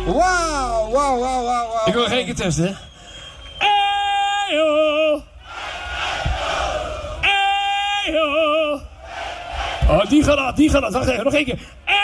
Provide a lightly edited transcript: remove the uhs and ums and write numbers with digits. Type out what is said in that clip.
Wauw. Ik wil nog één keer testen. Eyo. Eyo. Oh, die gaat dat. Wacht even, nog één keer.